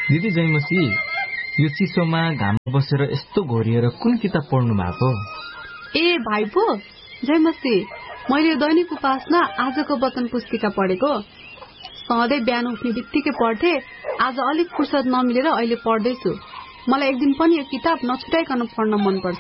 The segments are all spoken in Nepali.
दिदी जयमसी, यो चिसोमा घाम बसेर यस्तो घोरिएर कुन किताब पढ्नु भएको? ए भाइ पो जयमसी, मैले दैनिक उपासना आजको वचन पुस्तिका पढेको। सधैँ बिहान उठ्ने बित्तिकै पढ्थे, आज अलिक फुर्सद नमिलेर अहिले पढ्दैछु। मलाई एक दिन पनि यो किताब नछुटाइकन पढ्न मनपर्छ।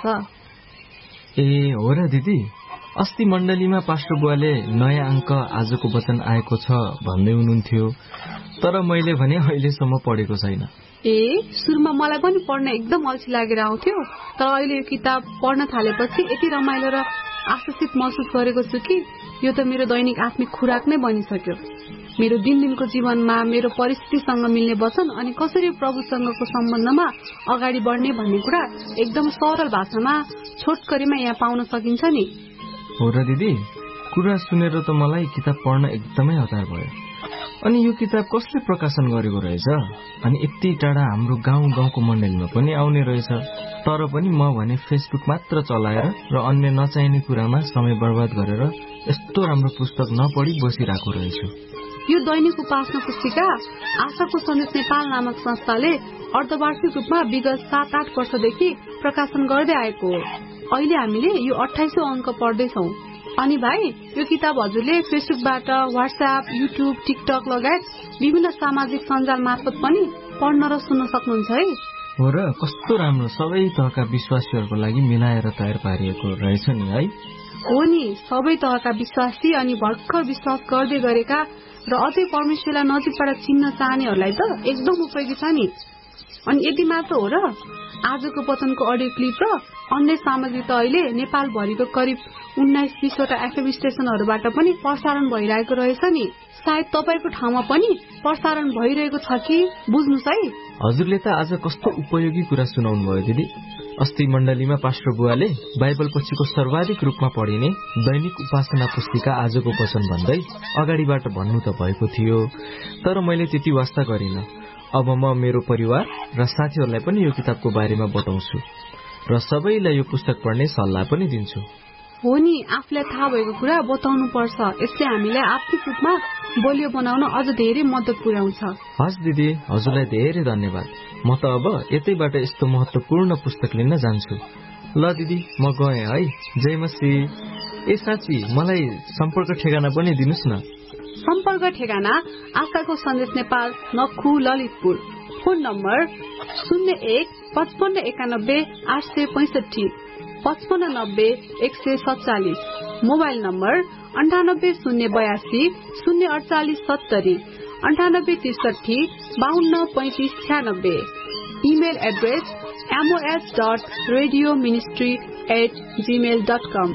ए हो र दिदी, अस्ति मण्डलीमा पास्टर बुवाले नयाँ अङ्क आजको वचन आएको छ भन्दै हुनुहुन्थ्यो, तर मैले भने अहिलेसम्म पढेको छैन। ए सुरुमा मलाई पनि पढ्न एकदम अल्छी लागेर आउँथ्यो, तर अहिले यो किताब पढ्न थालेपछि यति रमाइलो र आश्वासित महसुस गरेको छु कि यो त मेरो दैनिक आत्मिक खुराक नै बनिसक्यो। मेरो दिनदिनको जीवनमा मेरो परिस्थितिसँग मिल्ने वचन अनि कसरी प्रभुसँगको सम्बन्धमा अगाडि बढ्ने भन्ने कुरा एकदम सरल भाषामा छोटकरीमा यहाँ पाउन सकिन्छ नि। हो र दिदी, कुरा सुनेर त मलाई किताब पढ्न एकदमै हतार भयो। अनि यो किताब कसले प्रकाशन गरेको रहेछ? अनि यति टाढा हाम्रो गाउँको मण्डलीमा पनि आउने रहेछ। तर पनि म भने फेसबुक मात्र चलाएर र अन्य नचाहिने कुरामा समय बर्बाद गरेर यस्तो राम्रो पुस्तक नपढी बसिरहेको रहेछु। यो दैनिक उपासना पुस्तिका आशाको सन्देश नेपाल नामक संस्थाले अर्धवार्षिक रूपमा विगत 7-8 वर्षदेखि प्रकाशन गर्दै आएको हो। अहिले हामीले यो 28औं अङ्क पढ्दैछौँ। अनि भाइ, यो किताब हजुरले फेसबुकबाट, व्हाट्सएप, युट्युब, टिकटक लगायत विभिन्न सामाजिक सञ्जाल मार्फत पनि पढ्न र सुन्न सक्नुहुन्छ है। हो र, कस्तो राम्रो, सबै तहका विश्वासीहरूको लागि मिलाएर तयार पारिएको रहेछ नि है। हो नि, सबै तहका विश्वासी अनि भर्खर विश्वास गर्दै गरेका र अझै परमेश्वरलाई नजिकबाट चिन्न चाहनेहरूलाई त एकदम उपयोगी छ नि। अनि यति मात्र हो र, आजको वचनको अडियो क्लिप र अन्य सामग्री त अहिले नेपालभरिको करिब 19-20 वटा एफएम स्टेशनहरूबाट पनि प्रसारण भइरहेको रहेछ नि। सायद तपाईको ठाउँमा पनि प्रसारण भइरहेको छ कि, बुझ्नुस् है। हजुरले त आज कस्तो उपयोगी कुरा सुनाउनु भयो दिदी। अस्ति मण्डलीमा पास्टर बुवाले बाइबल पछिको सर्वाधिक रूपमा पढिने दैनिक उपासना पुस्तिका आजको वचन भन्दै अगाडिबाट भन्नु त भएको थियो, तर मैले त्यति वास्ता गरिन। अब म मेरो परिवार र साथीहरूलाई पनि यो किताबको बारेमा बताउँछु र सबैलाई यो पुस्तक पढ्ने सल्लाह पनि दिन्छु। हो नि, आफूलाई थाहा भएको कुरा बताउनु पर्छ। यसले हामीलाई आर्थिक रूपमा बलियो बनाउन अझ धेरै मद्दत पुर्याउँछ। हस् दिदी, हजुरलाई धेरै धन्यवाद। म त अब यतैबाट यस्तो महत्वपूर्ण पुस्तक लिन जान्छु। ल दिदी, म गएँ है। जयमसी। ए साँच्ची, मलाई सम्पर्क ठेगाना पनि दिनुस् न। सम्पर्क ठेगाना आशाको सन्देश Nepal, नखु, Lalitpur. Phone number 01-5591-865, 5590-147। Mobile number 98-082-048-70, 98-63-52-35-96। Email address mos.radioministry@gmail.com,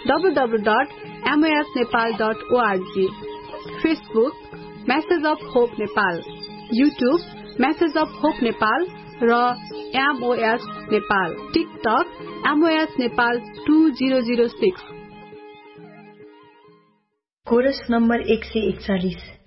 www.mosnepal.org। Facebook message of hope Nepal, YouTube message of hope Nepal र MOS Nepal, TikTok MOS Nepal 2006। Coarse number 141।